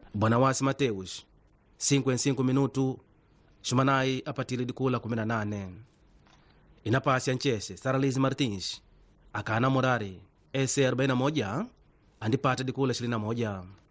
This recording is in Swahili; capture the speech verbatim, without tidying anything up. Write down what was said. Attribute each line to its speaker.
Speaker 1: Bwana Wasi Mateus cinco em cinco minutu Shumanai apatile dikula kumi na nane. Inapasi ya Nchese Saraliz Martins akana Morari ese arobaini na moja andipata dikula ishirini na moja.